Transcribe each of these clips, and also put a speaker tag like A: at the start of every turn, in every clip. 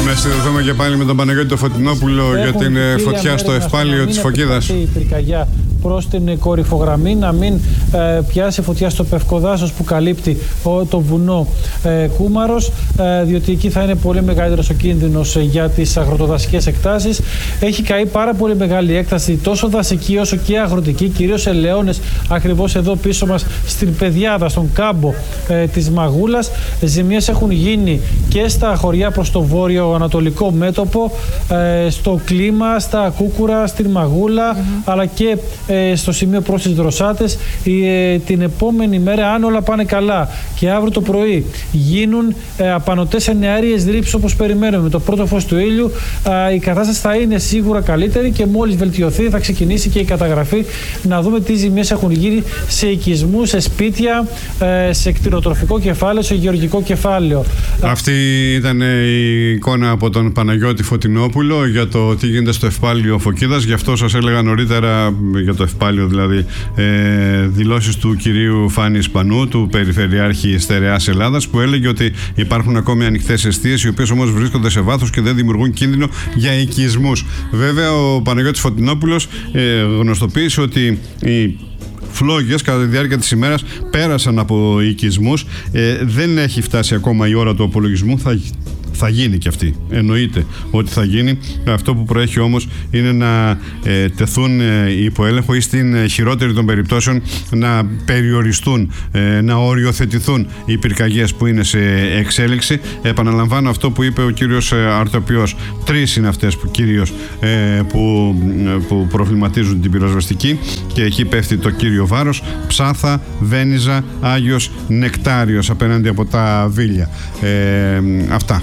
A: Να συνδεθούμε και πάλι με τον Παναγιώτη το Φωτεινόπουλο για την φωτιά στο Ευπάλιο της Φωκίδας.
B: Η πυρκαγιά προς την κορυφογραμμή, να μην πιάσει φωτιά στο Πευκοδάσος που καλύπτει το βουνό Κούμαρος, διότι εκεί θα είναι πολύ μεγαλύτερος ο κίνδυνος για τις αγροτοδασικές εκτάσεις. Έχει καεί πάρα πολύ μεγάλη έκταση, τόσο δασική όσο και αγροτική, κυρίως σε Λεώνες, ακριβώς εδώ πίσω μας στην Πεδιάδα, στον κάμπο της Μαγούλας. Ζημίες έχουν γίνει και στα χωριά προς το βόρειο-ανατολικό μέτωπο, στο Κλίμα, στα Κούκουρα, στην Μαγούλα, αλλά και στο σημείο προς τις Δροσάτες. Την επόμενη μέρα, αν όλα πάνε καλά και αύριο το πρωί γίνουν απανωτές εννεάριες ρήψεις όπως περιμένουμε, με το πρώτο φως του ήλιου, η κατάσταση θα είναι σίγουρα καλύτερη και μόλις βελτιωθεί θα ξεκινήσει και η καταγραφή, να δούμε τι ζημίες έχουν γίνει σε οικισμούς, σε σπίτια, σε κτηνοτροφικό κεφάλαιο, σε γεωργικό κεφάλαιο.
A: Αυτή ήταν η εικόνα από τον Παναγιώτη Φωτεινόπουλο για το τι γίνεται στο Ευπάλιο Φωκίδας. Γι' αυτό σας έλεγα νωρίτερα, για το Ευπάλιο δηλαδή, δηλώσεις του κυρίου Φάνη Σπανού, του Περιφερειάρχη Στερεάς Ελλάδας, που έλεγε ότι υπάρχουν ακόμη ανοιχτές εστίες, οι οποίες όμως βρίσκονται σε βάθος και δεν δημιουργούν κίνδυνο για οικισμούς. Βέβαια, ο Παναγιώτης Φωτεινόπουλος γνωστοποίησε ότι οι φλόγες κατά τη διάρκεια της ημέρας πέρασαν από οικισμούς. Δεν έχει φτάσει ακόμα η ώρα του απολογισμού. Θα γίνει και αυτή. Εννοείται ότι θα γίνει. Αυτό που προέχει όμως είναι να τεθούν υπό έλεγχο ή στην χειρότερη των περιπτώσεων να περιοριστούν, να οριοθετηθούν οι πυρκαγιές που είναι σε εξέλιξη. Επαναλαμβάνω αυτό που είπε ο κύριος Αρτοπιός. 3 είναι αυτές που κυρίως που προβληματίζουν την πυροσβεστική και εκεί πέφτει το κύριο βάρος. Ψάθα, Βένιζα, Άγιος Νεκτάριος απέναντι από τα Βίλια. Αυτά.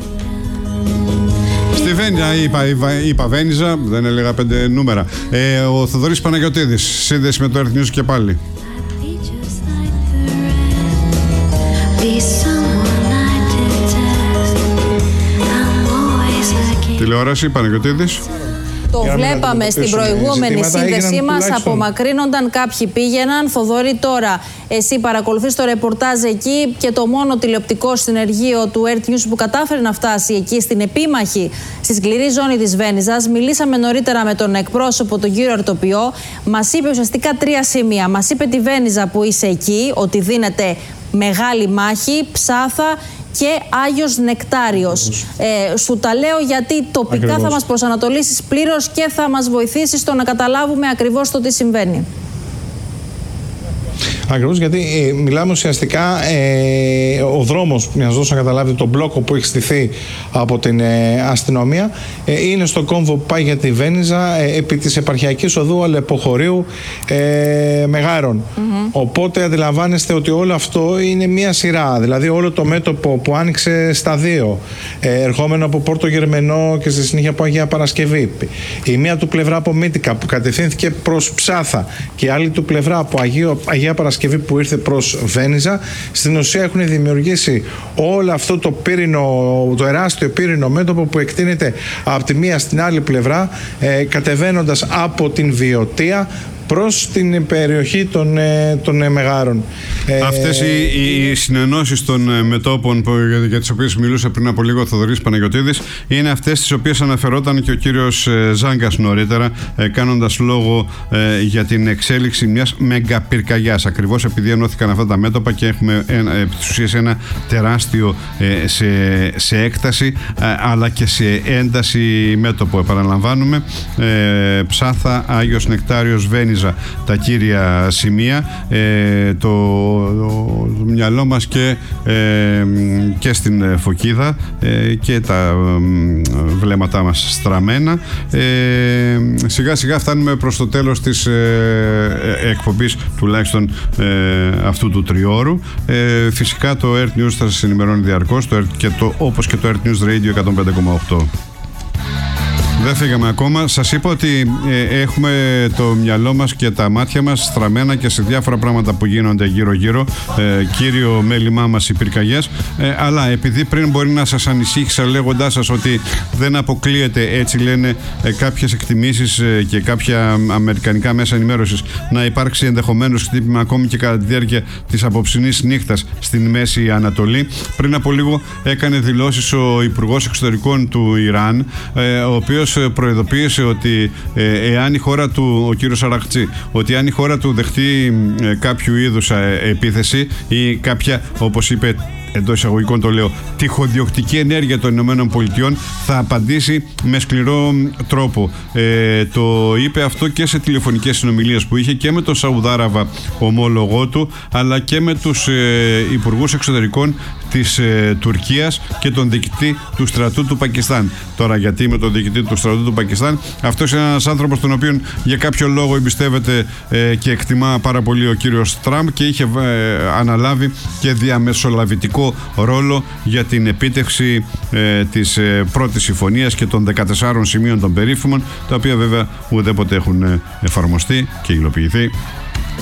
A: Στη Βένιζα, είπα Βένιζα, δεν έλεγα 5 νούμερα. Ο Θοδωρής Παναγιωτίδης, σύνδεση με το Earth News και πάλι. Τηλεόραση, Παναγιωτίδης.
C: Το βλέπαμε στην προηγούμενη σύνδεσή μας, απομακρύνονταν, κάποιοι πήγαιναν. Θοδωρή, τώρα εσύ παρακολουθείς το ρεπορτάζ εκεί και το μόνο τηλεοπτικό συνεργείο του Earth News που κατάφερε να φτάσει εκεί στην επίμαχη, στη σκληρή ζώνη της Βένιζας. Μιλήσαμε νωρίτερα με τον εκπρόσωπο, τον κύριο Αρτοπιό. Μας είπε ουσιαστικά 3 σημεία. Μας είπε τη Βένιζα που είσαι εκεί, ότι δίνεται μεγάλη μάχη, Ψάθα και Άγιος Νεκτάριος. Σου τα λέω γιατί τοπικά ακριβώς θα μας προσανατολίσεις πλήρως και θα μας βοηθήσεις στο να καταλάβουμε ακριβώς το τι συμβαίνει.
D: Ακριβώς, γιατί μιλάμε ουσιαστικά ο δρόμος, για να σας δώσω να καταλάβετε, τον μπλόκο που έχει στηθεί από την αστυνομία, είναι στο κόμβο που πάει για τη Βένιζα, επί της επαρχιακής οδού Αλεποχωρίου Μεγάρων. Οπότε αντιλαμβάνεστε ότι όλο αυτό είναι μία σειρά, δηλαδή όλο το μέτωπο που άνοιξε στα 2, ερχόμενο από Πόρτο Γερμενό και στη συνέχεια από Αγία Παρασκευή. Η μία του πλευρά από Μύτικα που κατευθύνθηκε προς Ψάθα και η άλλη του πλευρά από Αγία Παρασκευή που ήρθε προς Βένιζα, στην ουσία έχουν δημιουργήσει όλο αυτό το τεράστιο πύρινο μέτωπο που εκτείνεται από τη μία στην άλλη πλευρά, κατεβαίνοντας από την Βιωτία προς την περιοχή των Μεγάρων.
A: Αυτές οι συνενώσεις των μετώπων για τις οποίες μιλούσε πριν από λίγο ο Θοδωρής Παναγιωτίδης είναι αυτές τις οποίες αναφερόταν και ο κύριος Ζάγκας νωρίτερα, κάνοντας λόγο για την εξέλιξη μιας μεγαπυρκαγιάς, ακριβώς επειδή ενώθηκαν αυτά τα μέτωπα και έχουμε επί της ουσίας ένα τεράστιο σε έκταση αλλά και σε ένταση μέτωπο. Επαναλαμβάνουμε, Ψάθα, Άγιος Νεκτάριος, Βένιζα, τα κύρια σημεία. Το μυαλό μας και στην Φωκίδα και τα βλέμματά μας στραμμένα. Σιγά σιγά φτάνουμε προς το τέλος της εκπομπής, τουλάχιστον αυτού του τριώρου. Φυσικά το Earth News θα σας ενημερώνει διαρκώς, όπως και το Earth News Radio 105,8. Δεν φύγαμε ακόμα. Σας είπα ότι έχουμε το μυαλό μας και τα μάτια μας στραμμένα και σε διάφορα πράγματα που γίνονται γύρω-γύρω. Κύριο μέλημά μας οι πυρκαγιές. Αλλά επειδή πριν μπορεί να σας ανησύχησα λέγοντάς σας ότι δεν αποκλείεται, έτσι λένε κάποιες εκτιμήσεις και κάποια αμερικανικά μέσα ενημέρωσης, να υπάρξει ενδεχομένως χτύπημα ακόμη και κατά τη διάρκεια της απόψινής νύχτας στην Μέση Ανατολή. Πριν από λίγο έκανε δηλώσεις ο Υπουργός Εξωτερικών του Ιράν, ο οποίος προειδοποίησε ότι εάν η χώρα του, ο κύριος Αραχτζή, ότι αν η χώρα του δεχτεί κάποιο είδους επίθεση ή κάποια, όπως είπε, εντός εισαγωγικών το λέω, τυχοδιοκτική ενέργεια των Ηνωμένων Πολιτειών, θα απαντήσει με σκληρό τρόπο. Το είπε αυτό και σε τηλεφωνικές συνομιλίες που είχε και με τον Σαουδάραβα ομόλογό του, αλλά και με τους υπουργούς εξωτερικών της Τουρκίας και τον διοικητή του στρατού του Πακιστάν. Τώρα, γιατί με τον διοικητή του στρατού του Πακιστάν? Αυτός είναι ένας άνθρωπος τον οποίο για κάποιο λόγο εμπιστεύεται και εκτιμά πάρα πολύ ο κύριος Τραμπ και είχε αναλάβει και διαμεσολαβητικό ρόλο για την επίτευξη της πρώτης συμφωνίας και των 14 σημείων των περίφημων, τα οποία βέβαια ουδέποτε έχουν εφαρμοστεί και υλοποιηθεί.